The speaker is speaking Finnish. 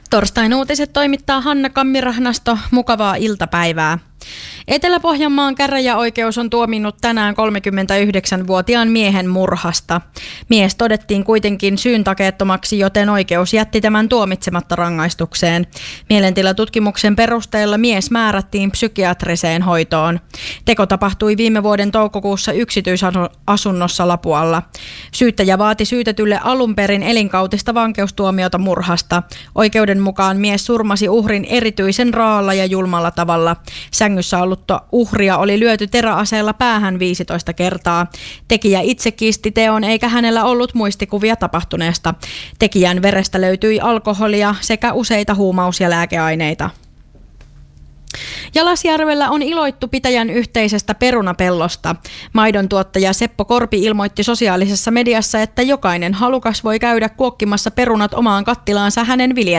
Torstain uutiset toimittaa Hanna Kammirahnasto. Mukavaa iltapäivää. Etelä-Pohjanmaan käräjäoikeus on tuominnut tänään 39-vuotiaan miehen murhasta. Mies todettiin kuitenkin syyntakeettomaksi, joten oikeus jätti tämän tuomitsematta rangaistukseen. Mielentilatutkimuksen perusteella mies määrättiin psykiatriseen hoitoon. Teko tapahtui viime vuoden toukokuussa yksityisasunnossa Lapualla. Syyttäjä vaati syytetylle alun perin elinkautista vankeustuomiota murhasta. Oikeuden mukaan mies surmasi uhrin erityisen raalla ja julmalla tavalla. Sängyssä ollutta uhria oli lyöty teräaseella päähän 15 kertaa. Tekijä itse kiisti teon eikä hänellä ollut muistikuvia tapahtuneesta. Tekijän verestä löytyi alkoholia sekä useita huumaus- ja lääkeaineita. Jalasjärvellä on iloittu pitäjän yhteisestä perunapellosta. Maidon tuottaja Seppo Korpi ilmoitti sosiaalisessa mediassa, että jokainen halukas voi käydä kuokkimassa perunat omaan kattilaansa hänen